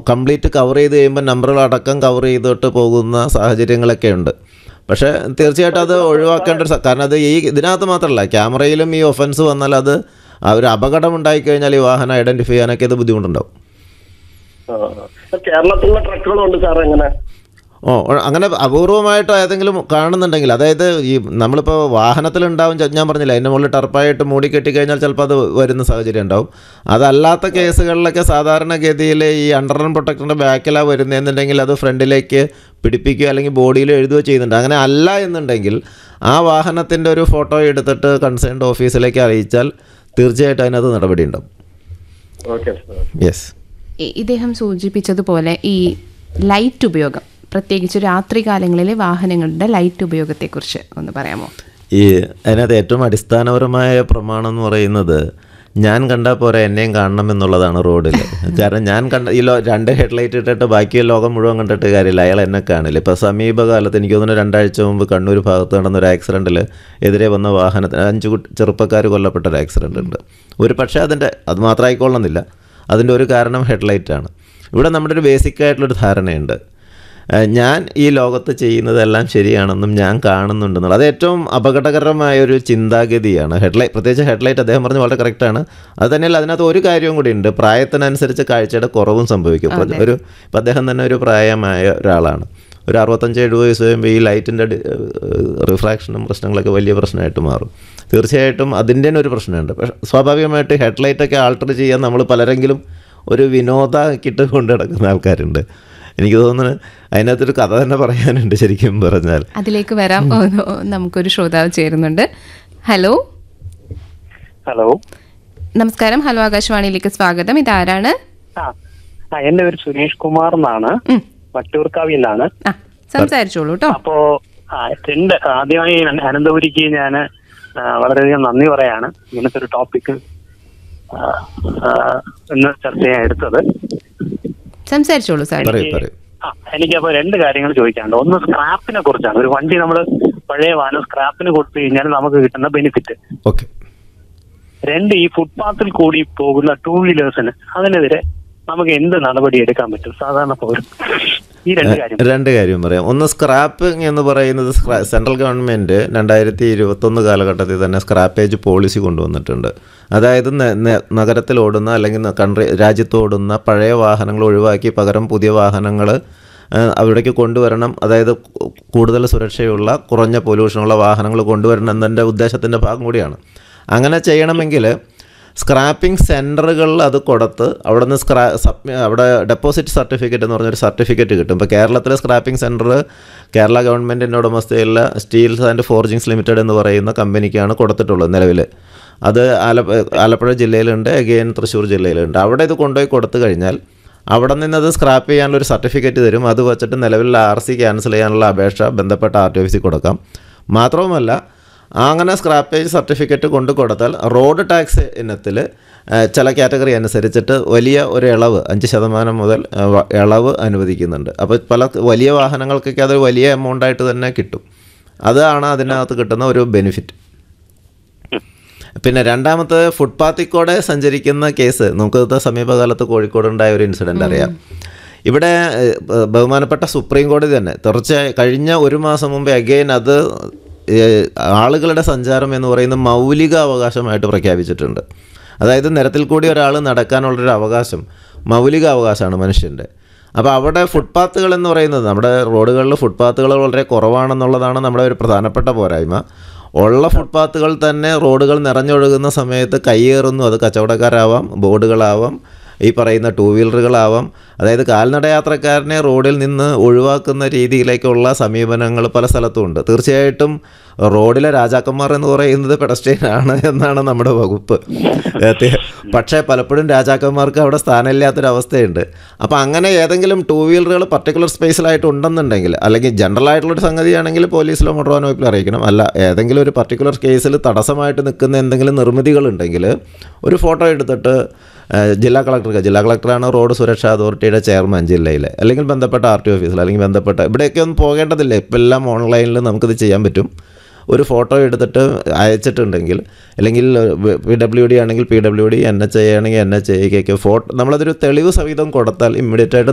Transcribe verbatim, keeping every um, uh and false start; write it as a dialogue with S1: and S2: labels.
S1: Complete cover ചെയ്ത് കഴിയുമ്പോൾ നമ്പറുകളടക്കം cover ചെയ്തിട്ട് പോകുന്ന സാഹചര്യങ്ങളൊക്കെ ഉണ്ട്. പക്ഷേ തീർച്ചയായിട്ടും അത് ഒഴിവാക്കേണ്ട ഒരു കാരണം അത് ഈ ഇതിനകത്ത് മാത്രമല്ല, ക്യാമറയിലും ഈ ഒഫൻസ് വന്നാൽ അത് ആ ഒരു അപകടം ഉണ്ടായിക്കഴിഞ്ഞാൽ ഈ വാഹനം ഐഡൻറ്റിഫൈ ചെയ്യാനൊക്കെ ഇത് ബുദ്ധിമുട്ടുണ്ടാവും.
S2: കേരളത്തിലുള്ള ട്രക്കുകളുണ്ട് സാർ എങ്ങനെ?
S1: ഓ അങ്ങനെ അപൂർവമായിട്ടോ ഏതെങ്കിലും കാണുന്നുണ്ടെങ്കിൽ, അതായത് ഈ നമ്മളിപ്പോൾ വാഹനത്തിലുണ്ടാവും, ഞാൻ പറഞ്ഞില്ല അതിൻ്റെ മുകളിൽ ടർപ്പായിട്ട് മൂടി കെട്ടിക്കഴിഞ്ഞാൽ ചിലപ്പോൾ അത് വരുന്ന സാഹചര്യം ഉണ്ടാവും. അതല്ലാത്ത കേസുകളിലൊക്കെ സാധാരണഗതിയിൽ ഈ അണ്ടർ റൺ പ്രൊട്ടക്ടറിൻ്റെ ബാക്കിലാണ് വരുന്നതെന്നുണ്ടെങ്കിൽ അത് ഫ്രണ്ടിലേക്ക് പിടിപ്പിക്കുകയോ അല്ലെങ്കിൽ ബോഡിയിൽ എഴുതുകയോ ചെയ്യുന്നുണ്ട്. അങ്ങനെ അല്ല എന്നുണ്ടെങ്കിൽ ആ വാഹനത്തിൻ്റെ ഒരു ഫോട്ടോ എടുത്തിട്ട് കൺസേൺഡ് ഓഫീസിലേക്ക് അറിയിച്ചാൽ തീർച്ചയായിട്ടും അതിനകത്ത് നടപടി ഉണ്ടാവും. യെസ്.
S3: ഇദ്ദേഹം സൂചിപ്പിച്ചതുപോലെ ഈ ലൈറ്റ് ഉപയോഗം, പ്രത്യേകിച്ച് രാത്രി കാലങ്ങളിലെ വാഹനങ്ങളുടെ ലൈറ്റ് ഉപയോഗത്തെക്കുറിച്ച് ഒന്ന് പറയാമോ?
S1: ഈ അതിനകത്ത് ഏറ്റവും അടിസ്ഥാനപരമായ പ്രമാണം എന്ന് പറയുന്നത് ഞാൻ കണ്ടാൽ പോരാ എന്നെയും കാണണം എന്നുള്ളതാണ് റോഡിൽ. കാരണം ഞാൻ കണ്ട ഈ ലോ രണ്ട് ഹെഡ്ലൈറ്റ് ഇട്ടിട്ട് ബാക്കി ലോകം മുഴുവൻ കണ്ടിട്ട് കാര്യമില്ല, അയാൾ എന്നെ കാണില്ല. ഇപ്പോൾ സമീപകാലത്ത് എനിക്ക് തോന്നുന്നു രണ്ടാഴ്ച മുമ്പ് കണ്ണൂർ ഭാഗത്ത് നടന്ന ഒരു ആക്സിഡൻറ്റിൽ എതിരെ വന്ന വാഹനത്തിന് അഞ്ച് ചെറുപ്പക്കാർ കൊല്ലപ്പെട്ട ഒരു ആക്സിഡൻ്റ് ഉണ്ട്. ഒരു പക്ഷേ അതിൻ്റെ അത് മാത്രമായിക്കൊള്ളുന്നില്ല, അതിൻ്റെ ഒരു കാരണം ഹെഡ്ലൈറ്റാണ്. ഇവിടെ നമ്മുടെ ഒരു ബേസിക് ആയിട്ടുള്ളൊരു ധാരണയുണ്ട്, ഞാൻ ഈ ലോകത്ത് ചെയ്യുന്നതെല്ലാം ശരിയാണെന്നും ഞാൻ കാണുന്നുണ്ടെന്നുള്ളത്. അത് ഏറ്റവും അപകടകരമായൊരു ചിന്താഗതിയാണ്. ഹെഡ്ലൈറ്റ്, പ്രത്യേകിച്ച് ഹെഡ്ലൈറ്റ് അദ്ദേഹം പറഞ്ഞ് വളരെ കറക്റ്റാണ്. അത് തന്നെയല്ല, അതിനകത്ത് ഒരു കാര്യവും കൂടി ഉണ്ട്, പ്രായത്തിനനുസരിച്ച് കാഴ്ചയുടെ കുറവും സംഭവിക്കും. ഒരു ഇപ്പം അദ്ദേഹം തന്നെ ഒരു പ്രായമായ ഒരാളാണ്, ഒരു അറുപത്തഞ്ച് എഴുപത് വയസ്സ് കഴിയുമ്പോൾ ഈ ലൈറ്റിൻ്റെ റിഫ്രാക്ഷനും പ്രശ്നങ്ങളൊക്കെ വലിയ പ്രശ്നമായിട്ട് മാറും. തീർച്ചയായിട്ടും അതിൻ്റെ തന്നെ ഒരു പ്രശ്നമുണ്ട്. പക്ഷേ സ്വാഭാവികമായിട്ട് ഹെഡ്ലൈറ്റൊക്കെ ആൾട്ടർ ചെയ്യാൻ നമ്മൾ പലരെങ്കിലും ഒരു വിനോദമാക്കിയിട്ട് കൊണ്ടു നടക്കുന്ന ആൾക്കാരുണ്ട്. എനിക്ക് തോന്നുന്നു അതിനകത്തൊരു കഥ തന്നെ പറയാനുണ്ട് ശരിക്കും പറഞ്ഞാൽ.
S3: അതിലേക്ക് വരാം. നമുക്കൊരു ശ്രോതാവ് ചേരുന്നുണ്ട്. ഹലോ.
S4: ഹലോ,
S3: നമസ്കാരം. ഹലോ ആകാശവാണിയിലേക്ക് സ്വാഗതം. ഇതാരാണ്?
S4: എന്റെ പേര് സുരേഷ് കുമാർ എന്നാണ്, വട്ടൂർക്കാവിലാണ്.
S3: സംസാരിച്ചോളൂ കേട്ടോ.
S4: അപ്പോ രണ്ട് ആദ്യമായി അനന്തപുരിക്ക് ഞാൻ വളരെയധികം നന്ദി പറയാണ് ഇങ്ങനത്തെ ഒരു ടോപ്പിക്ക് ഇന്ന് ചർച്ച ചെയ്യാൻ എടുത്തത്.
S3: സംസാരിച്ചോളൂ സാർ.
S4: ആ എനിക്കപ്പോ രണ്ട് കാര്യങ്ങൾ ചോദിക്കാനുണ്ട്. ഒന്ന് സ്ക്രാപ്പിനെ കുറിച്ചാണ്. ഒരു വണ്ടി നമ്മൾ പഴയ വാഹനം സ്ക്രാപ്പിന് കൊടുത്തു കഴിഞ്ഞാൽ നമുക്ക് കിട്ടുന്ന ബെനിഫിറ്റ്. രണ്ട്, ഈ ഫുട്പാത്തിൽ കൂടി പോകുന്ന ടൂ വീലേഴ്സിന് അതിനെതിരെ നമുക്ക് എന്ത് നടപടി എടുക്കാൻ പറ്റും സാധാരണ പൗരൻ? ഈ രണ്ട് കാര്യം
S1: രണ്ട് കാര്യം പറയാം. ഒന്ന്, സ്ക്രാപ്പിംഗ് എന്ന് പറയുന്നത് സെൻട്രൽ ഗവൺമെൻറ് രണ്ടായിരത്തി ഇരുപത്തൊന്ന് കാലഘട്ടത്തിൽ തന്നെ സ്ക്രാപ്പേജ് പോളിസി കൊണ്ടുവന്നിട്ടുണ്ട്. അതായത് നഗരത്തിൽ ഓടുന്ന അല്ലെങ്കിൽ കൺട്രി രാജ്യത്ത് ഓടുന്ന പഴയ വാഹനങ്ങൾ ഒഴിവാക്കി പകരം പുതിയ വാഹനങ്ങൾ അവിടേക്ക് കൊണ്ടുവരണം. അതായത് കൂടുതൽ സുരക്ഷയുള്ള കുറഞ്ഞ പൊല്യൂഷനുള്ള വാഹനങ്ങൾ കൊണ്ടുവരണം എന്നതിൻ്റെ ഉദ്ദേശത്തിൻ്റെ ഭാഗം കൂടിയാണ്. അങ്ങനെ ചെയ്യണമെങ്കിൽ സ്ക്രാപ്പിംഗ് സെൻറ്ററുകളിൽ അത് കൊടുത്ത് അവിടെ നിന്ന് സ്ക്രാ സബ് അവിടെ ഡെപ്പോസിറ്റ് സർട്ടിഫിക്കറ്റ് എന്ന് പറഞ്ഞൊരു സർട്ടിഫിക്കറ്റ് കിട്ടും. ഇപ്പോൾ കേരളത്തിലെ സ്ക്രാപ്പിംഗ് സെൻറ്റർ കേരള ഗവൺമെൻറ്റിൻ്റെ ഉടമസ്ഥയിലുള്ള സ്റ്റീൽസ് ആൻഡ് ഫോർജിങ്സ് ലിമിറ്റഡ് എന്ന് പറയുന്ന കമ്പനിക്കാണ് കൊടുത്തിട്ടുള്ളത് നിലവിൽ. അത് ആല ആലപ്പുഴ ജില്ലയിലുണ്ട്, അഗെയിൻ തൃശ്ശൂർ ജില്ലയിലുണ്ട്. അവിടെ ഇത് കൊണ്ടുപോയി കൊടുത്തു കഴിഞ്ഞാൽ അവിടെ നിന്നത് സ്ക്രാപ്പ് ചെയ്യാനുള്ളൊരു സർട്ടിഫിക്കറ്റ് തരും. അത് വെച്ചിട്ട് നിലവിലുള്ള ആർ സി ക്യാൻസൽ ചെയ്യാനുള്ള അപേക്ഷ ബന്ധപ്പെട്ട ആർ ടി ഓഫീസിൽ കൊടുക്കാം. മാത്രവുമല്ല, അങ്ങനെ സ്ക്രാപ്പേജ് സർട്ടിഫിക്കറ്റ് കൊണ്ടു കൊടുത്താൽ റോഡ് ടാക്സ് ഇനത്തിൽ ചില കാറ്റഗറി അനുസരിച്ചിട്ട് വലിയ ഒരു ഇളവ് അഞ്ച് ശതമാനം മുതൽ ഇളവ് അനുവദിക്കുന്നുണ്ട്. അപ്പോൾ പല വലിയ വാഹനങ്ങൾക്കൊക്കെ അത് വലിയ എമൗണ്ടായിട്ട് തന്നെ കിട്ടും. അതാണ് അതിനകത്ത് കിട്ടുന്ന ഒരു ബെനിഫിറ്റ്. പിന്നെ രണ്ടാമത്തെ, ഫുട്പാത്തിൽ കൂടെ സഞ്ചരിക്കുന്ന കേസ് നമുക്ക് സമീപകാലത്ത് കോഴിക്കോടുണ്ടായ ഒരു ഇൻസിഡൻ്റ് അറിയാം. ഇവിടെ ബഹുമാനപ്പെട്ട സുപ്രീം കോടതി തന്നെ തീർച്ചയായും കഴിഞ്ഞ ഒരു മാസം മുമ്പേ അഗെയിൻ അത് ആളുകളുടെ സഞ്ചാരം എന്ന് പറയുന്ന മൗലിക അവകാശമായിട്ട് പ്രഖ്യാപിച്ചിട്ടുണ്ട്. അതായത് നിരത്തിൽ കൂടി ഒരാൾ നടക്കാനുള്ളൊരു അവകാശം മൗലിക അവകാശമാണ് മനുഷ്യൻ്റെ. അപ്പോൾ അവിടെ ഫുട്പാത്തുകൾ എന്ന് പറയുന്നത് നമ്മുടെ റോഡുകളിൽ ഫുട്പാത്തുകൾ വളരെ കുറവാണെന്നുള്ളതാണ് നമ്മുടെ ഒരു പ്രധാനപ്പെട്ട പോരായ്മ. ഉള്ള ഫുട്പാത്തുകൾ തന്നെ റോഡുകൾ നിറഞ്ഞൊഴുകുന്ന സമയത്ത് കയ്യേറുന്നു. അത് കച്ചവടക്കാരാവാം, ബോർഡുകളാവാം, ഈ പറയുന്ന ടൂ വീലറുകളാവാം. അതായത് കാൽനട യാത്രക്കാരനെ റോഡിൽ നിന്ന് ഒഴിവാക്കുന്ന രീതിയിലേക്കുള്ള സമീപനങ്ങൾ പല സ്ഥലത്തും ഉണ്ട്. തീർച്ചയായിട്ടും റോഡിലെ രാജാക്കന്മാർ എന്ന് പറയുന്നത് പെഡസ്ട്രിയനാണ് എന്നാണ് നമ്മുടെ വകുപ്പ്. പക്ഷേ പലപ്പോഴും രാജാക്കന്മാർക്ക് അവിടെ സ്ഥാനമില്ലാത്തൊരവസ്ഥയുണ്ട്. അപ്പോൾ അങ്ങനെ ഏതെങ്കിലും ടൂ വീലറുകൾ പർട്ടിക്കുലർ സ്പേസിലായിട്ട് ഉണ്ടെന്നുണ്ടെങ്കിൽ, അല്ലെങ്കിൽ ജനറൽ ആയിട്ടുള്ളൊരു സംഗതിയാണെങ്കിൽ പോലീസിലോ മോട്ടോർ വാഹന വകുപ്പിലോ അറിയിക്കണം. അല്ല, ഏതെങ്കിലും ഒരു പർട്ടിക്കുലർ കേസിൽ തടസ്സമായിട്ട് നിൽക്കുന്ന എന്തെങ്കിലും നിർമ്മിതികളുണ്ടെങ്കിൽ ഒരു ഫോട്ടോ എടുത്തിട്ട് ജില്ലാ കളക്ടർക്ക്, ജില്ലാ കളക്ടറാണ് റോഡ് സുരക്ഷാ അതോറിറ്റിയുടെ ചെയർമാൻ ജില്ലയിലെ, അല്ലെങ്കിൽ ബന്ധപ്പെട്ട ആർ ടി ഓഫീസിൽ, അല്ലെങ്കിൽ ബന്ധപ്പെട്ട ഇവിടെയൊക്കെ ഒന്നും പോകേണ്ടതില്ല. ഇപ്പം എല്ലാം ഓൺലൈനിൽ നമുക്കിത് ചെയ്യാൻ പറ്റും. ഒരു ഫോട്ടോ എടുത്തിട്ട് അയച്ചിട്ടുണ്ടെങ്കിൽ, അല്ലെങ്കിൽ പി ഡബ്ല്യു ഡി ആണെങ്കിൽ P W D, N H I ആണെങ്കിൽ എൻ എച്ച് ഐക്കൊക്കെ ഫോട്ടോ നമ്മളതൊരു തെളിവ് സഹിതം കൊടുത്താൽ ഇമ്മീഡിയറ്റ് ആയിട്ട്